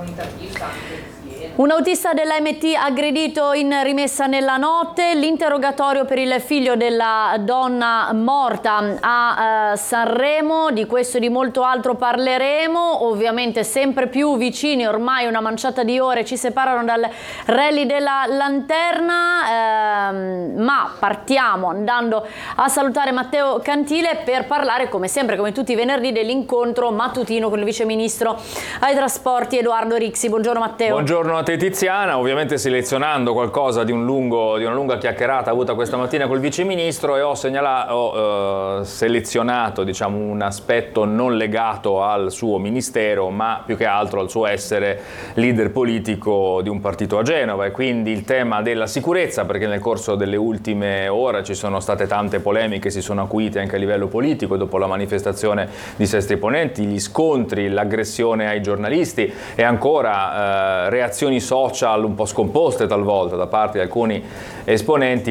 comunitatista anche. Un autista dell'AMT aggredito in rimessa nella notte, l'interrogatorio per il figlio della donna morta a Sanremo, di questo e di molto altro parleremo, ovviamente sempre più vicini, ormai una manciata di ore ci separano dal rally della Lanterna, ma partiamo andando a salutare Matteo Cantile per parlare come sempre, come tutti i venerdì, dell'incontro mattutino con il viceministro ai trasporti Edoardo Rixi. Buongiorno Matteo. Buongiorno a te Tiziana, ovviamente selezionando qualcosa di una lunga chiacchierata avuta questa mattina col viceministro, e ho selezionato, diciamo, un aspetto non legato al suo ministero, ma più che altro al suo essere leader politico di un partito a Genova, e quindi il tema della sicurezza, perché nel corso delle ultime ore ci sono state tante polemiche, si sono acuite anche a livello politico dopo la manifestazione di Sestri Ponenti, gli scontri, l'aggressione ai giornalisti e ancora reazioni social un po' scomposte talvolta da parte di alcuni esponenti.